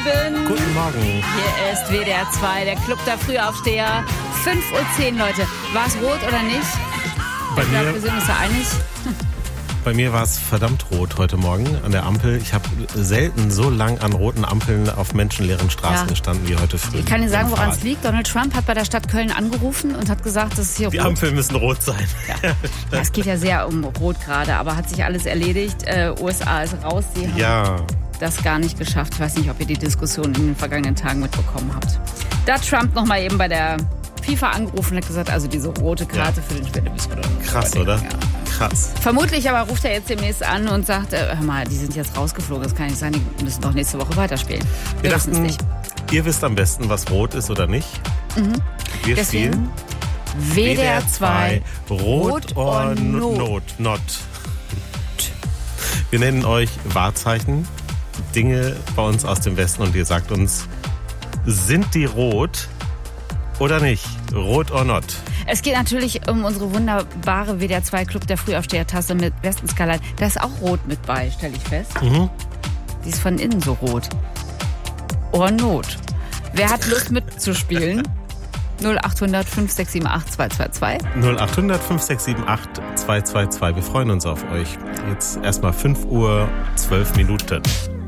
Guten Morgen. Hier ist WDR 2, der Club der Frühaufsteher. 5:10 Uhr, Leute. War es rot oder nicht? Ich glaube, wir sind uns da einig. Bei mir war es verdammt rot heute Morgen an der Ampel. Ich habe selten so lang an roten Ampeln auf menschenleeren Straßen gestanden wie heute früh. Ich kann dir sagen, woran es liegt. Donald Trump hat bei der Stadt Köln angerufen und hat gesagt, dass es hier Die rot. Ampeln müssen rot sein. Ja. Es geht ja sehr um Rot gerade, aber hat sich alles erledigt. USA ist raus. Sie haben das gar nicht geschafft. Ich weiß nicht, ob ihr die Diskussion in den vergangenen Tagen mitbekommen habt. Da hat Trump noch mal eben bei der FIFA angerufen und hat gesagt, also diese rote Karte für den Spieler müssen wir doch. Krass, oder? Ja. Krass. Vermutlich aber ruft er jetzt demnächst an und sagt, hör mal, die sind jetzt rausgeflogen, das kann nicht sein, die müssen doch nächste Woche weiterspielen. Wir dachten, ihr wisst am besten, was rot ist oder nicht. Wir spielen WDR 2 Rot or Not. Wir nennen euch Wahrzeichen, Dinge bei uns aus dem Westen und ihr sagt uns, sind die rot oder nicht? Rot or not? Es geht natürlich um unsere wunderbare WDR 2 Club der Frühaufsteher-Tasse mit Westenskalal. Da ist auch rot mit bei, stelle ich fest. Die ist von innen so rot. Or not. Wer hat Lust mitzuspielen? 0800 5678 222. 0800 5678 222. Wir freuen uns auf euch. Jetzt erstmal 5:12 Uhr.